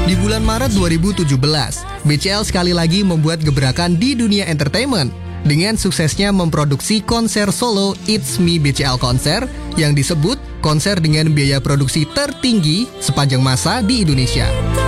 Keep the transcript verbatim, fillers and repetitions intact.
Di bulan Maret dua ribu tujuh belas, B C L sekali lagi membuat gebrakan di dunia entertainment dengan suksesnya memproduksi konser solo It's Me B C L Konser yang disebut konser dengan biaya produksi tertinggi sepanjang masa di Indonesia.